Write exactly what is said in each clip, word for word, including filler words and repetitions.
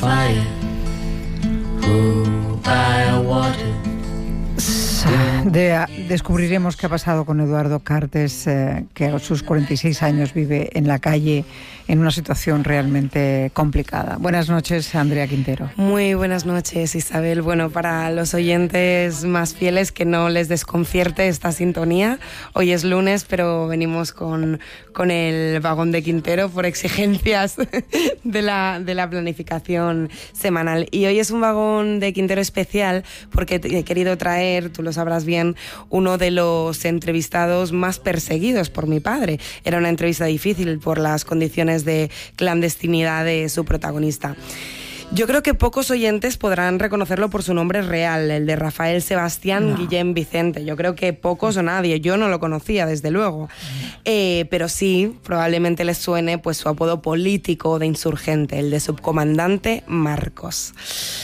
Fire, who by water. De, descubriremos qué ha pasado con Eduardo Cartes, eh, que a sus cuarenta y seis años vive en la calle en una situación realmente complicada. Buenas noches, Andrea Quintero. Muy buenas noches, Isabel. Bueno, para los oyentes más fieles, que no les desconcierte esta sintonía. Hoy es lunes, pero venimos con, con el vagón de Quintero por exigencias de la, de la planificación semanal. Y hoy es un vagón de Quintero especial porque he querido traer, tú lo sabrás bien, uno de los entrevistados más perseguidos por mi padre. Era una entrevista difícil por las condiciones de clandestinidad de su protagonista. Yo creo que pocos oyentes podrán reconocerlo por su nombre real, el de Rafael Sebastián no. Guillén Vicente. Yo creo que pocos o nadie, yo no lo conocía desde luego, eh, pero sí, probablemente les suene pues su apodo político de insurgente, el de subcomandante Marcos.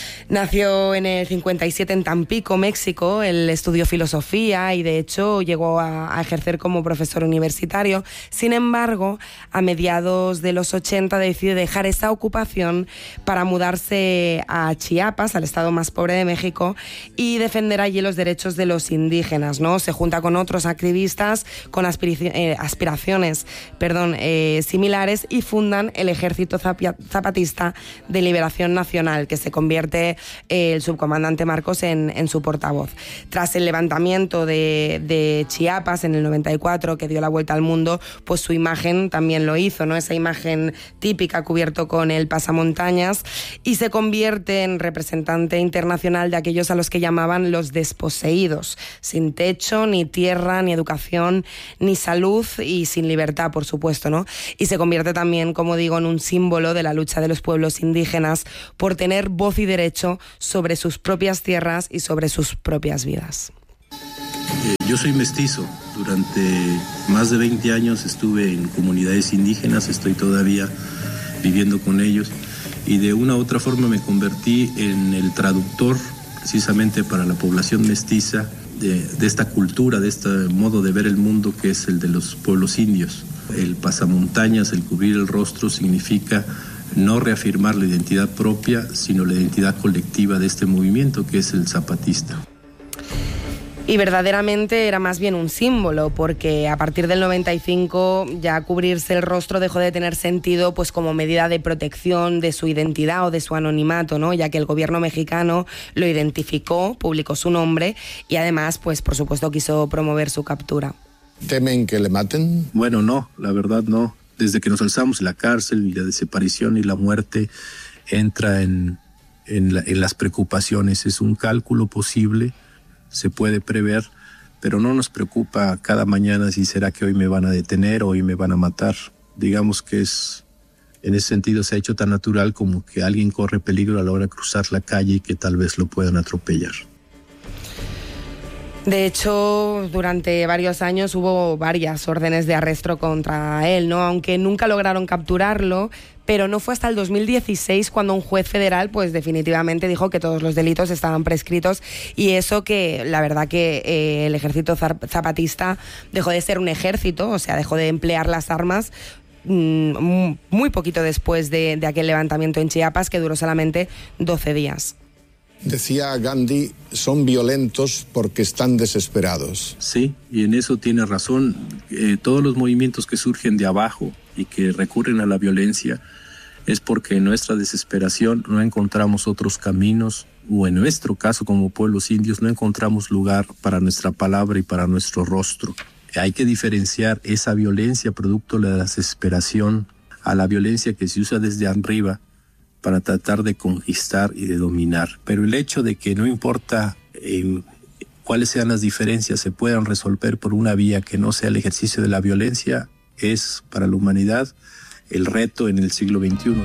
Nació en el cincuenta y siete en Tampico, México. Él estudió filosofía y de hecho llegó a, a ejercer como profesor universitario. Sin embargo, a mediados de los ochenta decide dejar esa ocupación para mudarse a Chiapas, al estado más pobre de México, y defender allí los derechos de los indígenas, ¿no? Se junta con otros activistas con aspiraci- eh, aspiraciones perdón, eh, similares y fundan el Ejército Zapatista de Liberación Nacional, que se convierte el subcomandante Marcos en, en su portavoz. Tras el levantamiento de, de Chiapas en el noventa y cuatro, que dio la vuelta al mundo, pues su imagen también lo hizo, ¿no? Esa imagen típica cubierto con el pasamontañas, y se convierte en representante internacional de aquellos a los que llamaban los desposeídos, sin techo, ni tierra, ni educación, ni salud y sin libertad, por supuesto, ¿no? Y se convierte también, como digo, en un símbolo de la lucha de los pueblos indígenas por tener voz y derecho sobre sus propias tierras y sobre sus propias vidas. Eh, yo soy mestizo. Durante más de veinte años estuve en comunidades indígenas, estoy todavía viviendo con ellos, y de una u otra forma me convertí en el traductor precisamente para la población mestiza de, de esta cultura, de este modo de ver el mundo que es el de los pueblos indios. El pasamontañas, el cubrir el rostro, significa no reafirmar la identidad propia, sino la identidad colectiva de este movimiento que es el zapatista. Y verdaderamente era más bien un símbolo, porque a partir del noventa y cinco ya cubrirse el rostro dejó de tener sentido pues como medida de protección de su identidad o de su anonimato, ¿no? Ya que el gobierno mexicano lo identificó, publicó su nombre y además, pues por supuesto, quiso promover su captura. ¿Temen que le maten? Bueno, no, la verdad no. Desde que nos alzamos de la cárcel y la desaparición y la muerte entra en, en, la, en las preocupaciones. Es un cálculo posible, se puede prever, pero no nos preocupa cada mañana si será que hoy me van a detener o hoy me van a matar. Digamos que es, en ese sentido se ha hecho tan natural como que alguien corre peligro a la hora de cruzar la calle y que tal vez lo puedan atropellar. De hecho, durante varios años hubo varias órdenes de arresto contra él, ¿no? Aunque nunca lograron capturarlo, pero no fue hasta el dos mil dieciséis cuando un juez federal pues definitivamente dijo que todos los delitos estaban prescritos, y eso que la verdad que eh, el ejército zapatista dejó de ser un ejército, o sea, dejó de emplear las armas mmm, muy poquito después de, de aquel levantamiento en Chiapas, que duró solamente doce días. Decía Gandhi, son violentos porque están desesperados. Sí, y en eso tiene razón. Eh, todos los movimientos que surgen de abajo y que recurren a la violencia es porque en nuestra desesperación no encontramos otros caminos, o en nuestro caso como pueblos indios no encontramos lugar para nuestra palabra y para nuestro rostro. Hay que diferenciar esa violencia producto de la desesperación a la violencia que se usa desde arriba para tratar de conquistar y de dominar. Pero el hecho de que no importa eh, cuáles sean las diferencias, se puedan resolver por una vía que no sea el ejercicio de la violencia, es para la humanidad el reto en el siglo veintiuno.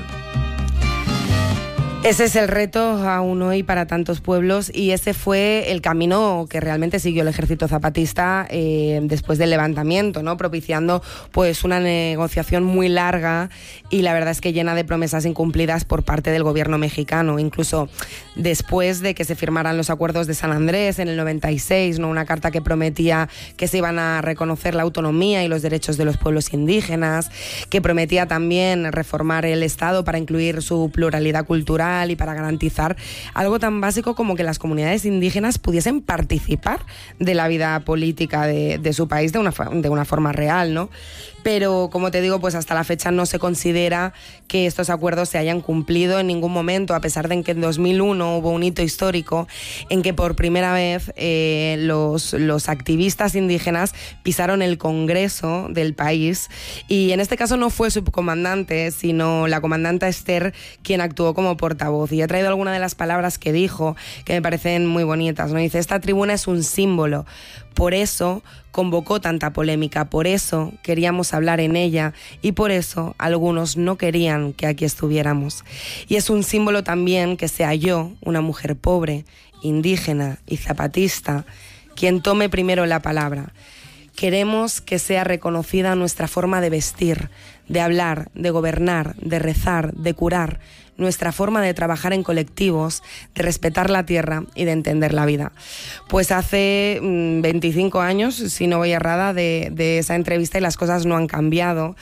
Ese es el reto aún hoy para tantos pueblos, y ese fue el camino que realmente siguió el ejército zapatista eh, después del levantamiento, ¿no? Propiciando pues una negociación muy larga y la verdad es que llena de promesas incumplidas por parte del gobierno mexicano. Incluso después de que se firmaran los acuerdos de San Andrés en el noventa y seis, ¿no? Una carta que prometía que se iban a reconocer la autonomía y los derechos de los pueblos indígenas, que prometía también reformar el Estado para incluir su pluralidad cultural legal y para garantizar algo tan básico como que las comunidades indígenas pudiesen participar de la vida política de, de su país de una, de una forma real, ¿no? Pero, como te digo, pues hasta la fecha no se considera que estos acuerdos se hayan cumplido en ningún momento, a pesar de que en dos mil uno hubo un hito histórico en que por primera vez eh, los, los activistas indígenas pisaron el Congreso del país, y en este caso no fue el subcomandante, sino la comandante Esther quien actuó como portavoz. Y he traído algunas de las palabras que dijo, que me parecen muy bonitas, ¿no? Dice: esta tribuna es un símbolo, por eso convocó tanta polémica, por eso queríamos hablar en ella y por eso algunos no querían que aquí estuviéramos. Y es un símbolo también que sea yo, una mujer pobre, indígena y zapatista, quien tome primero la palabra. Queremos que sea reconocida nuestra forma de vestir, de hablar, de gobernar, de rezar, de curar, nuestra forma de trabajar en colectivos, de respetar la tierra y de entender la vida. Pues hace mmm, veinticinco años, si no voy errada, de, de esa entrevista, y las cosas no han cambiado.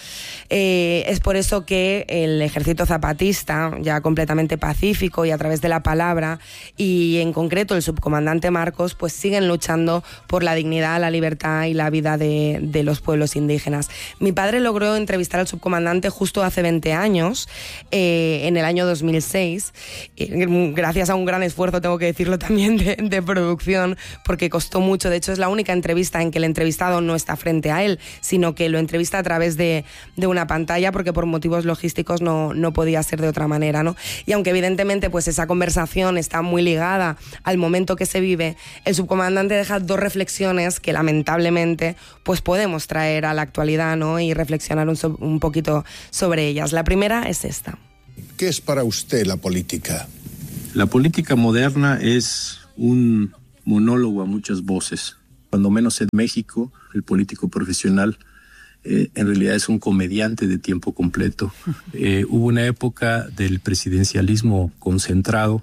Eh, es por eso que el ejército zapatista, ya completamente pacífico y a través de la palabra, y en concreto el subcomandante Marcos, pues siguen luchando por la dignidad, la libertad y la vida de, de los pueblos indígenas. Mi padre logró entrevistar al subcomandante justo hace veinte años, eh, en el año dos mil seis, gracias a un gran esfuerzo, tengo que decirlo también, de, de producción, porque costó mucho. De hecho, es la única entrevista en que el entrevistado no está frente a él, sino que lo entrevista a través de, de una pantalla, porque por motivos logísticos no, no podía ser de otra manera, ¿no? Y aunque evidentemente pues esa conversación está muy ligada al momento que se vive, el subcomandante deja dos reflexiones que lamentablemente pues podemos traer a la actualidad, ¿no? Y reflexionar un, un poquito sobre ellas. La primera es esta. ¿Qué es para usted la política? La política moderna es un monólogo a muchas voces. Cuando menos en México, el político profesional eh, en realidad es un comediante de tiempo completo. Eh, hubo una época del presidencialismo concentrado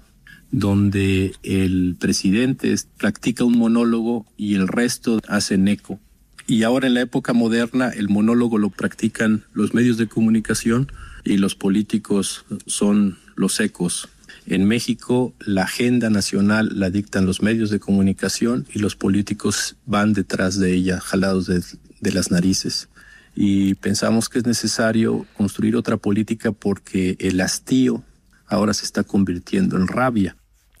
donde el presidente practica un monólogo y el resto hacen eco. Y ahora en la época moderna el monólogo lo practican los medios de comunicación y los políticos son los ecos. En México la agenda nacional la dictan los medios de comunicación y los políticos van detrás de ella, jalados de, de las narices. Y pensamos que es necesario construir otra política porque el hastío ahora se está convirtiendo en rabia.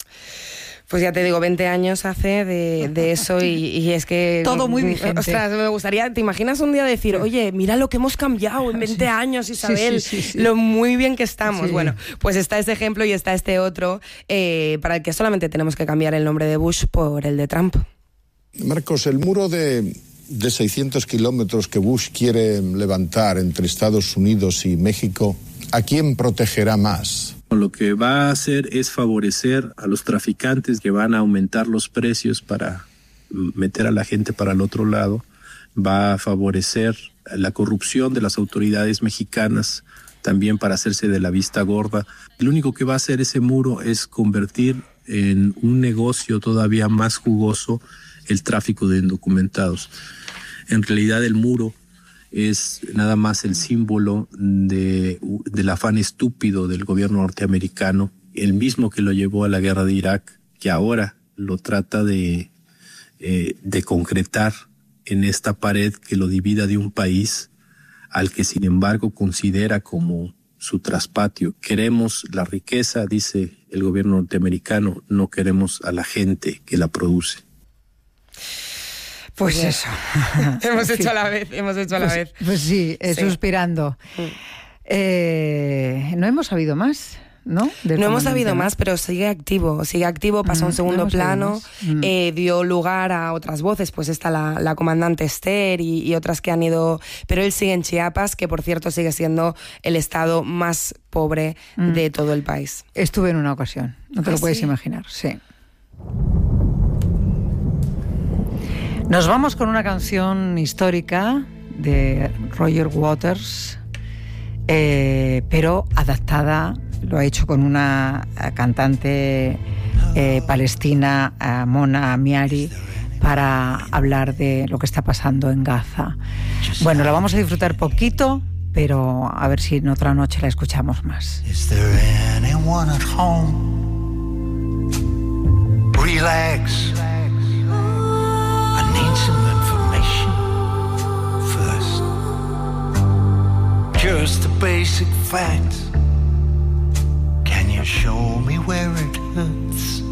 Pues ya te digo, veinte años hace de, de eso y, y es que... Todo muy vigente. Ostras, me gustaría... ¿Te imaginas un día decir, oye, mira lo que hemos cambiado en veinte años, Isabel? Sí, sí, sí, sí. Lo muy bien que estamos. Sí. Bueno, pues está este ejemplo y está este otro, eh, para el que solamente tenemos que cambiar el nombre de Bush por el de Trump. Marcos, el muro de, de seiscientos kilómetros que Bush quiere levantar entre Estados Unidos y México, ¿a quién protegerá más? Lo que va a hacer es favorecer a los traficantes que van a aumentar los precios para meter a la gente para el otro lado. Va a favorecer la corrupción de las autoridades mexicanas también para hacerse de la vista gorda. Lo único que va a hacer ese muro es convertir en un negocio todavía más jugoso el tráfico de indocumentados. En realidad el muro es nada más el símbolo de, del afán estúpido del gobierno norteamericano, el mismo que lo llevó a la guerra de Irak, que ahora lo trata de, eh, de concretar en esta pared que lo divida de un país al que sin embargo considera como su traspatio. Queremos la riqueza, dice el gobierno norteamericano, no queremos a la gente que la produce. Pues eso. hemos hecho a la vez, hemos hecho a la pues, vez. Pues sí, eh, sí. suspirando. Mm. Eh, no hemos sabido más, ¿no? Del no hemos sabido más, pero sigue activo, sigue activo, pasa a mm, un segundo no plano, mm. eh, dio lugar a otras voces, pues está la, la comandante Esther y, y otras que han ido, pero él sigue en Chiapas, que por cierto sigue siendo el estado más pobre mm. de todo el país. Estuve en una ocasión, no te ¿Ah, lo puedes sí? imaginar, sí. Nos vamos con una canción histórica de Roger Waters, eh, pero adaptada, lo ha hecho con una cantante eh, palestina, eh, Mona Miari, para hablar de lo que está pasando en Gaza. Bueno, la vamos a disfrutar poquito pero a ver si en otra noche la escuchamos más. Is there anyone at home? Relax. I need some information first. Just the basic facts. Can you show me where it hurts?